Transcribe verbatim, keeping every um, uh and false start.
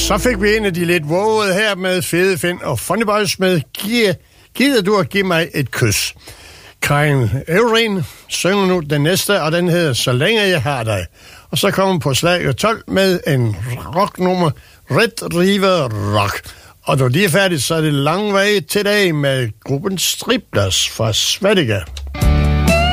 Så fik vi en af de lidt vågede her med Fede Finn og Funny Boys med Gider du at give mig et kys. Karin Evren synger nu den næste, og den hedder Så længe jeg har dig. Og så kommer på slag tolv med en rocknummer, Red River Rock. Og når de er færdige, så er det lang vej til dag med gruppen Striplers fra Sverige.